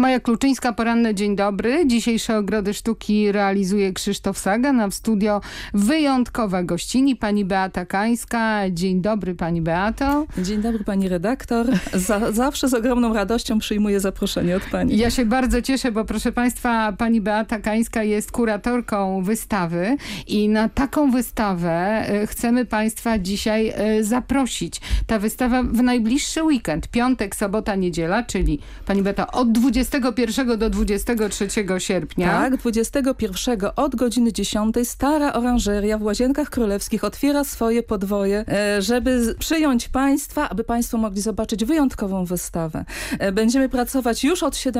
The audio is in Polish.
Maja Kluczyńska, poranne dzień dobry. Dzisiejsze Ogrody Sztuki realizuje Krzysztof Sagan, a w studio wyjątkowa gościni, pani Beata Kańska. Dzień dobry, pani Beato. Dzień dobry, pani redaktor. Zawsze z ogromną radością przyjmuję zaproszenie od pani. Ja się bardzo cieszę, bo proszę państwa, pani Beata Kańska jest kuratorką wystawy i na taką wystawę chcemy państwa dzisiaj zaprosić. Ta wystawa w najbliższy weekend, piątek, sobota, niedziela, czyli pani Beata od 21 do 23 sierpnia. Tak, 21 od godziny 10 Stara Oranżeria w Łazienkach Królewskich otwiera swoje podwoje, żeby przyjąć państwa, aby państwo mogli zobaczyć wyjątkową wystawę. Będziemy pracować już od 17